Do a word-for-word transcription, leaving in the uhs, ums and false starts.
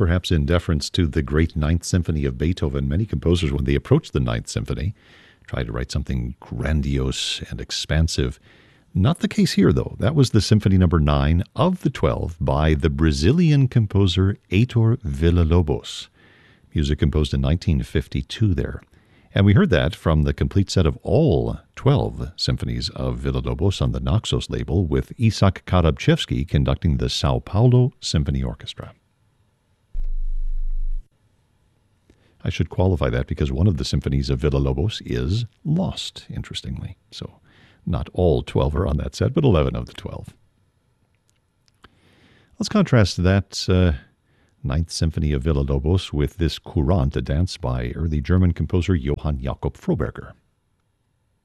perhaps in deference to the great Ninth Symphony of Beethoven. Many composers, when they approach the Ninth Symphony, try to write something grandiose and expansive. Not the case here, though. That was the Symphony Number nine of the twelve by the Brazilian composer Heitor Villa-Lobos. Music composed in nineteen fifty-two there. And we heard that from the complete set of all twelve symphonies of Villa-Lobos on the Naxos label, with Isak Karabchevsky conducting the Sao Paulo Symphony Orchestra. I should qualify that because one of the symphonies of Villa-Lobos is lost, interestingly. So not all twelve are on that set, but eleven of the twelve. Let's contrast that uh, Ninth Symphony of Villa-Lobos with this Courante, a dance by early German composer Johann Jakob Froberger.